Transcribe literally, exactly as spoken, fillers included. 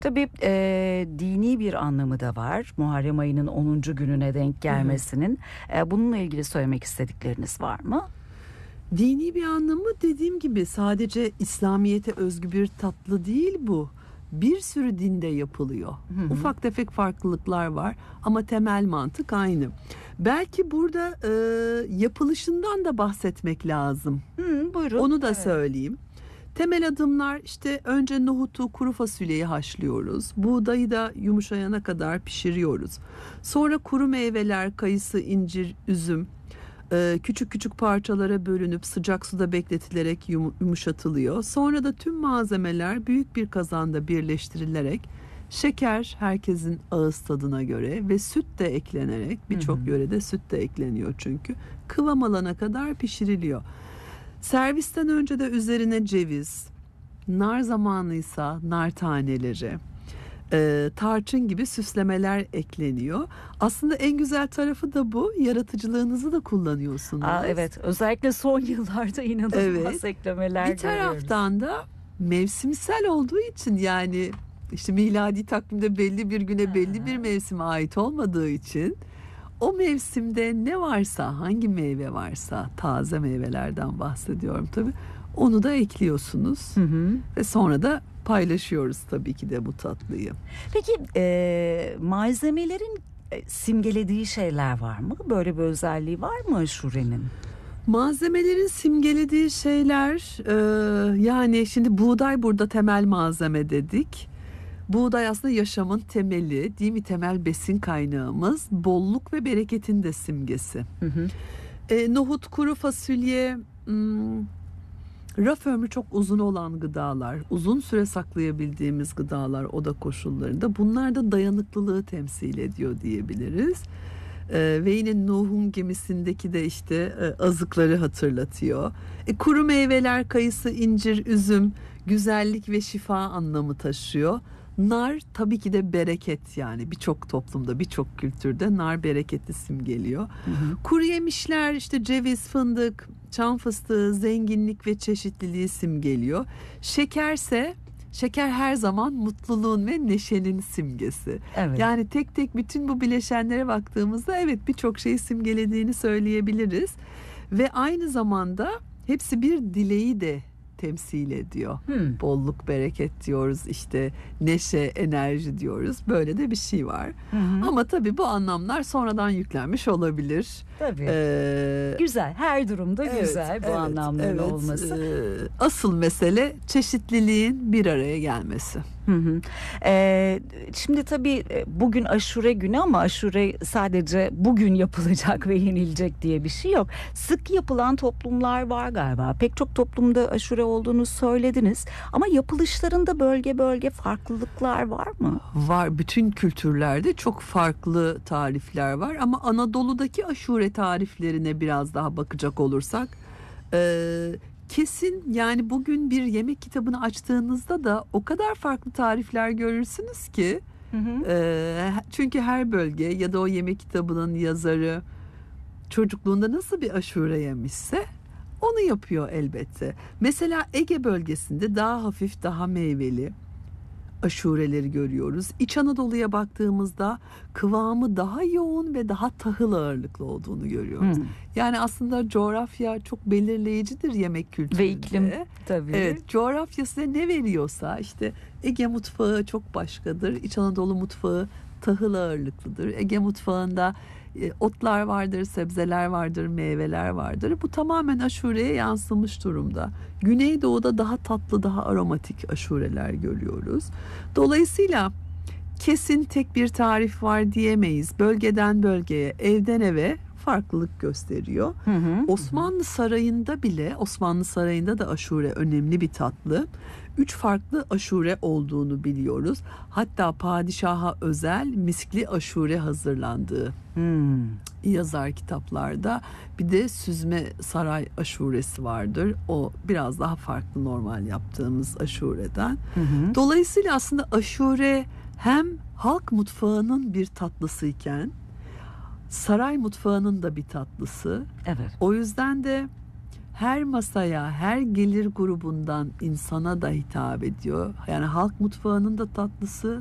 Tabii e, dini bir anlamı da var. Muharrem ayının onuncu gününe denk gelmesinin. E, bununla ilgili söylemek istedikleriniz var mı? Dini bir anlamı, dediğim gibi, sadece İslamiyet'e özgü bir tatlı değil bu. Bir sürü dinde yapılıyor. Hı hı. Ufak tefek farklılıklar var ama temel mantık aynı. Belki burada e, yapılışından da bahsetmek lazım. Hı, buyurun. Onu da evet. söyleyeyim. Temel adımlar işte, önce nohutu, kuru fasulyeyi haşlıyoruz. Buğdayı da yumuşayana kadar pişiriyoruz. Sonra kuru meyveler, kayısı, incir, üzüm küçük küçük parçalara bölünüp sıcak suda bekletilerek yumuşatılıyor. Sonra da tüm malzemeler büyük bir kazanda birleştirilerek şeker herkesin ağız tadına göre ve süt de eklenerek, birçok yörede süt de ekleniyor çünkü, kıvam alana kadar pişiriliyor. Servisten önce de üzerine ceviz, nar zamanıysa nar taneleri, E, tarçın gibi süslemeler ekleniyor. Aslında en güzel tarafı da bu. Yaratıcılığınızı da kullanıyorsunuz. Aa, evet, özellikle son yıllarda inanılmaz evet. eklemeler Bir taraftan görüyoruz. da mevsimsel olduğu için, yani işte miladi takvimde belli bir güne, belli bir mevsime ait olmadığı için, o mevsimde ne varsa, hangi meyve varsa, taze meyvelerden bahsediyorum tabii, onu da ekliyorsunuz. Hı hı. Ve sonra da paylaşıyoruz tabii ki de bu tatlıyı. Peki e, malzemelerin simgelediği şeyler var mı? Böyle bir özelliği var mı aşurenin? Malzemelerin simgelediği şeyler, e, yani şimdi buğday burada temel malzeme dedik. Buğday aslında yaşamın temeli, değil mi? Temel besin kaynağımız, bolluk ve bereketin de simgesi. Hı hı. E, nohut, kuru fasulye, hmm, raf ömrü çok uzun olan gıdalar, uzun süre saklayabildiğimiz gıdalar oda koşullarında. Bunlar da dayanıklılığı temsil ediyor diyebiliriz. Ee, ve yine Nuh'un gemisindeki de işte e, azıkları hatırlatıyor. E, kuru meyveler, kayısı, incir, üzüm güzellik ve şifa anlamı taşıyor. Nar tabii ki de bereket, yani birçok toplumda, birçok kültürde nar bereketi simgeliyor. Hı hı. Kuru yemişler işte ceviz, fındık, çam fıstığı zenginlik ve çeşitliliği simgeliyor. Şekerse, şeker her zaman mutluluğun ve neşenin simgesi. Evet. Yani tek tek bütün bu bileşenlere baktığımızda evet, birçok şeyi simgelediğini söyleyebiliriz. Ve aynı zamanda hepsi bir dileği de temsil ediyor. Hmm. Bolluk, bereket diyoruz, işte neşe, enerji diyoruz. Böyle de bir şey var. Hı hı. Ama tabii bu anlamlar sonradan yüklenmiş olabilir. Tabii. Ee, güzel. Her durumda evet, güzel bu evet, anlamların evet. olması. Ee, asıl mesele çeşitliliğin bir araya gelmesi. Hı hı. Ee, şimdi tabii bugün aşure günü ama aşure sadece bugün yapılacak ve yenilecek diye bir şey yok. Sık yapılan toplumlar var galiba. Pek çok toplumda aşure olduğunu söylediniz. Ama yapılışlarında bölge bölge farklılıklar var mı? Var. Bütün kültürlerde çok farklı tarifler var. Ama Anadolu'daki aşure tariflerine biraz daha bakacak olursak... Ee, kesin, yani bugün bir yemek kitabını açtığınızda da o kadar farklı tarifler görürsünüz ki. Hı hı. E, çünkü her bölge ya da o yemek kitabının yazarı çocukluğunda nasıl bir aşure yemişse onu yapıyor elbette. Mesela Ege bölgesinde daha hafif, daha meyveli aşureleri görüyoruz. İç Anadolu'ya baktığımızda kıvamı daha yoğun ve daha tahıl ağırlıklı olduğunu görüyoruz. Hmm. Yani aslında coğrafya çok belirleyicidir yemek kültüründe. Ve iklim tabii. Evet, coğrafya size ne veriyorsa, işte Ege mutfağı çok başkadır. İç Anadolu mutfağı tahıl ağırlıklıdır. Ege mutfağında e, otlar vardır, sebzeler vardır, meyveler vardır. Bu tamamen aşureye yansımış durumda. Güneydoğu'da daha tatlı, daha aromatik aşureler görüyoruz. Dolayısıyla kesin tek bir tarif var diyemeyiz. Bölgeden bölgeye, evden eve farklılık gösteriyor. Hı hı. Osmanlı Sarayı'nda bile, Osmanlı Sarayı'nda da aşure önemli bir tatlı. Üç farklı aşure olduğunu biliyoruz. Hatta padişaha özel miskli aşure hazırlandığı hmm. yazar kitaplarda. Bir de süzme saray aşuresi vardır. O biraz daha farklı normal yaptığımız aşureden. Hı hı. Dolayısıyla aslında aşure hem halk mutfağının bir tatlısıyken saray mutfağının da bir tatlısı. Evet. O yüzden de her masaya, her gelir grubundan insana da hitap ediyor. Yani halk mutfağının da tatlısı,